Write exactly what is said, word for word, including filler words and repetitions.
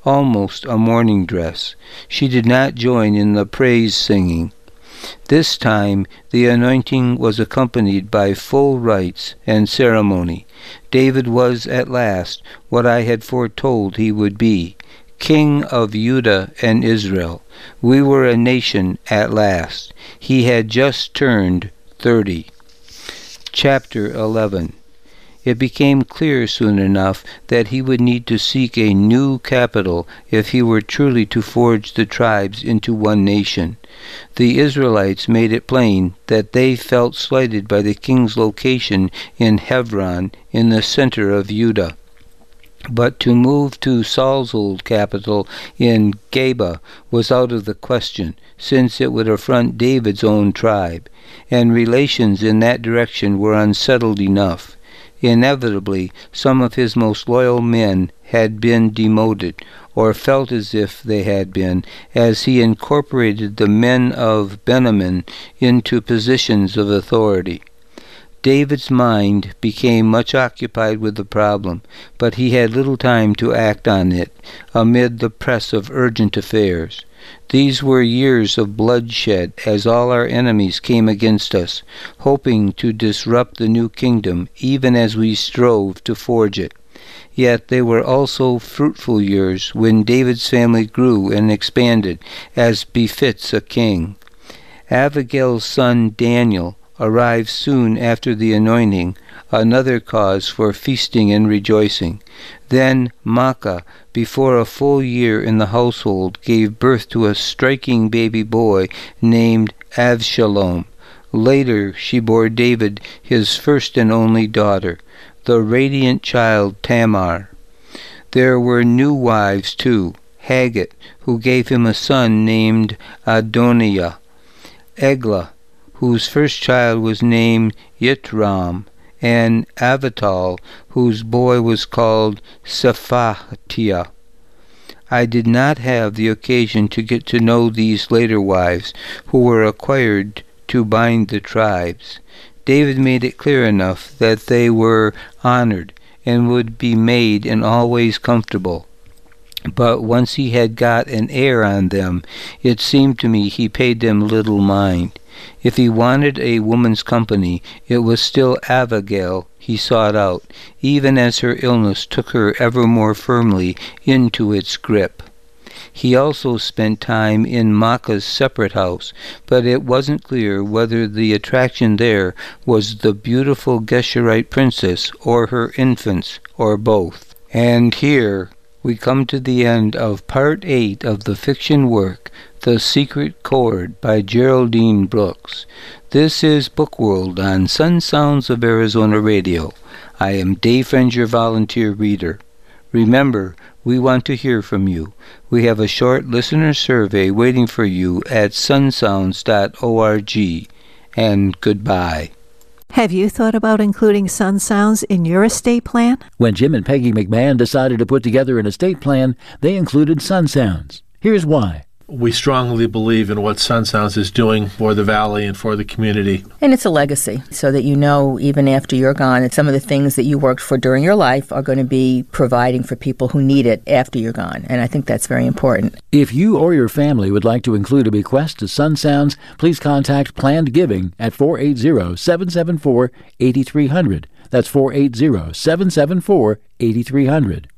almost a mourning dress. She did not join in the praise singing. This time the anointing was accompanied by full rites and ceremony. David was at last what I had foretold he would be, King of Judah and Israel. We were a nation at last. He had just turned thirty. Chapter eleven. It became clear soon enough that he would need to seek a new capital if he were truly to forge the tribes into one nation. The Israelites made it plain that they felt slighted by the king's location in Hebron in the center of Judah. But to move to Saul's old capital in Geba was out of the question, since it would affront David's own tribe, and relations in that direction were unsettled enough. Inevitably, some of his most loyal men had been demoted, or felt as if they had been, as he incorporated the men of Benjamin into positions of authority. David's mind became much occupied with the problem, but he had little time to act on it amid the press of urgent affairs. These were years of bloodshed, as all our enemies came against us, hoping to disrupt the new kingdom, even as we strove to forge it. Yet they were also fruitful years, when David's family grew and expanded, as befits a king. Abigail's son Daniel arrived soon after the anointing, another cause for feasting and rejoicing. Then Maacah, before a full year in the household, gave birth to a striking baby boy named Avshalom. Later she bore David his first and only daughter, the radiant child Tamar. There were new wives too, Haggith, who gave him a son named Adoniah, Eglah, whose first child was named Yitram, and Avital, whose boy was called Shephatiah. I did not have the occasion to get to know these later wives, who were acquired to bind the tribes. David made it clear enough that they were honored and would be made and always comfortable. But once he had got an heir on them, it seemed to me he paid them little mind. If he wanted a woman's company, it was still Abigail he sought out, even as her illness took her ever more firmly into its grip. He also spent time in Maacah's separate house, but it wasn't clear whether the attraction there was the beautiful Geshurite princess or her infants, or both. And here we come to the end of Part eight of the fiction work, The Secret Chord by Geraldine Brooks. This is Bookworld on Sun Sounds of Arizona Radio. I am Dave Friends, your volunteer reader. Remember, we want to hear from you. We have a short listener survey waiting for you at sunsounds dot org. And goodbye. Have you thought about including Sun Sounds in your estate plan? When Jim and Peggy McMahon decided to put together an estate plan, they included Sun Sounds. Here's why. We strongly believe in what Sun Sounds is doing for the Valley and for the community. And it's a legacy, so that you know, even after you're gone, that some of the things that you worked for during your life are going to be providing for people who need it after you're gone. And I think that's very important. If you or your family would like to include a bequest to Sun Sounds, please contact Planned Giving at four eight zero, seven seven four, eight three zero zero. That's four eight zero, seven seven four, eight three zero zero.